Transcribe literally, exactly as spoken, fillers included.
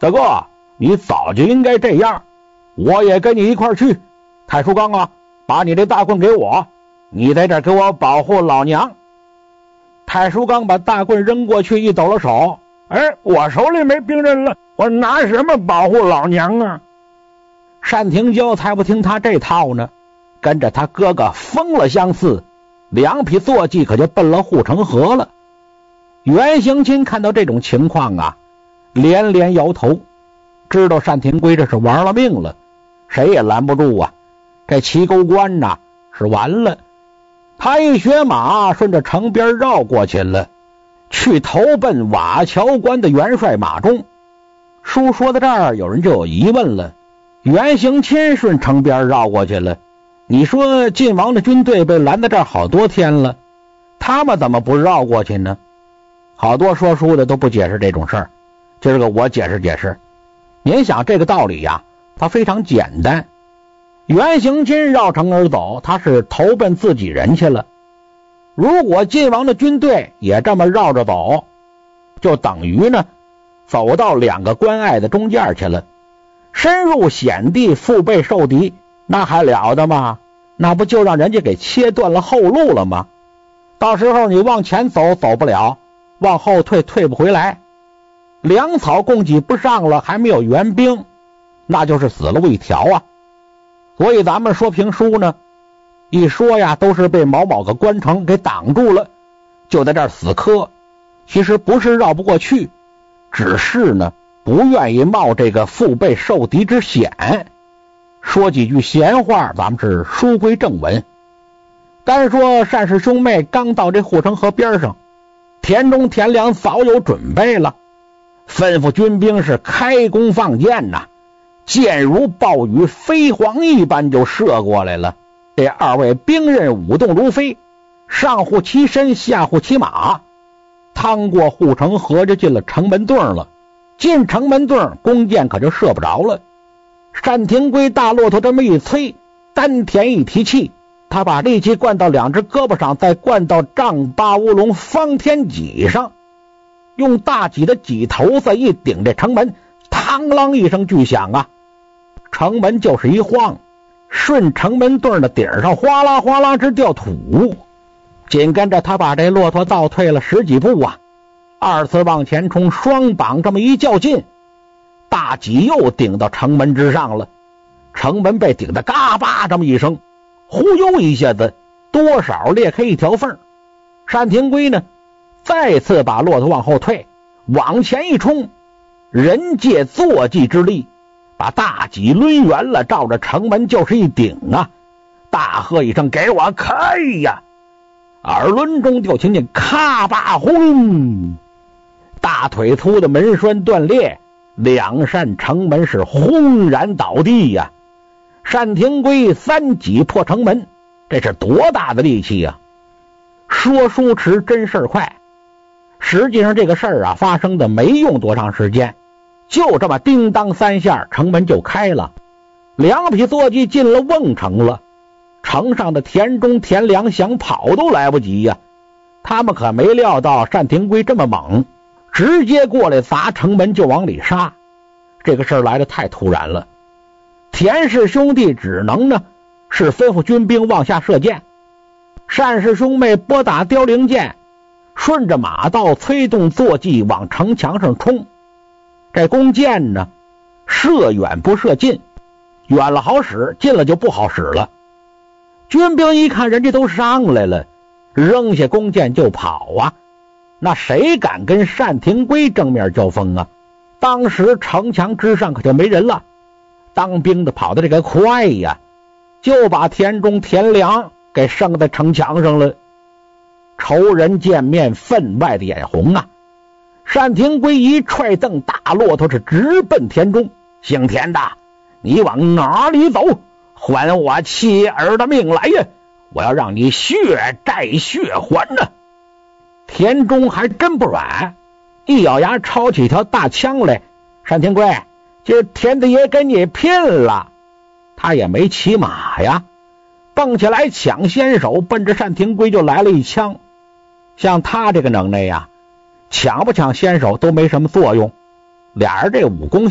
大哥，你早就应该这样，我也跟你一块去。太叔刚啊，把你这大棍给我，你在这给我保护老娘。太叔刚把大棍扔过去，一抖了手，哎，我手里没兵刃了，我拿什么保护老娘啊？单廷娇才不听他这套呢，跟着他哥哥疯了相似，两匹坐骑可就奔了护城河了。袁行钦看到这种情况啊，连连摇头，知道单廷圭这是玩了命了，谁也拦不住啊。这齐沟关呐是完了，他一学马顺着城边绕过去了，去投奔瓦桥关的元帅马忠。书说到这儿，有人就有疑问了，袁行钦顺城边绕过去了，你说晋王的军队被拦在这儿好多天了，他们怎么不绕过去呢？好多说书的都不解释这种事儿，今儿个我解释解释。您想这个道理呀，它非常简单。袁行钦绕城而走，他是投奔自己人去了。如果晋王的军队也这么绕着走，就等于呢走到两个关隘的中间去了，深入险地，腹背受敌，那还了得吗？那不就让人家给切断了后路了吗？到时候你往前走走不了，往后退退不回来，粮草供给不上了，还没有援兵，那就是死路一条啊。所以咱们说评书呢，一说呀都是被某某个关城给挡住了，就在这儿死磕。其实不是绕不过去，只是呢不愿意冒这个腹背受敌之险。说几句闲话，咱们是书归正文。单说单氏兄妹刚到这护城河边上，田中田良早有准备了，吩咐军兵是开弓放箭呐、啊，箭如暴雨飞蝗一般就射过来了。这二位兵刃舞动如飞，上护其身，下护其马，趟过护城河就进了城门洞了。进城门洞，弓箭可就射不着了。单廷圭大骆驼这么一催，丹田一提气，他把力气灌到两只胳膊上，再灌到丈八乌龙方天戟上，用大戟的戟头子一顶这城门，嘡啷一声巨响啊，城门就是一晃，顺城门洞的顶上哗啦哗啦直掉土。紧跟着他把这骆驼倒退了十几步啊，二次往前冲，双膀这么一较劲，大戟又顶到城门之上了，城门被顶得嘎巴这么一声，忽悠一下子多少裂开一条缝。单廷圭呢再次把骆驼往后退，往前一冲，人借坐骑之力把大戟抡圆了，照着城门就是一顶啊，大喝一声给我开呀！耳轮中就听见咔吧轰，大腿粗的门栓断裂，两扇城门是轰然倒地呀、啊！单廷圭三戟破城门，这是多大的力气呀、啊！说书迟，真事儿快。实际上这个事儿啊，发生的没用多长时间，就这么叮当三下，城门就开了，两匹坐骑进了瓮城了。城上的田中田良想跑都来不及呀、啊，他们可没料到单廷圭这么猛，直接过来砸城门就往里杀。这个事儿来得太突然了，田氏兄弟只能呢是吩咐军兵往下射箭，单氏兄妹拨打凋零箭，顺着马道催动坐骑往城墙上冲。这弓箭呢射远不射近，远了好使，近了就不好使了。军兵一看人家都上来了，扔下弓箭就跑啊，那谁敢跟单廷圭正面交锋啊？当时城墙之上可就没人了，当兵的跑得这个快呀，就把田中田良给剩在城墙上了。仇人见面，分外的眼红啊！单廷圭一踹蹬大骆驼，是直奔田中。姓田的，你往哪里走？还我妻儿的命来呀！我要让你血债血还呢！田中还真不软，一咬牙抄起一条大枪来。单廷圭，这田大爷跟你拼了！他也没骑马呀，蹦起来抢先手，奔着单廷圭就来了一枪。像他这个能耐呀，抢不抢先手都没什么作用，俩人这武功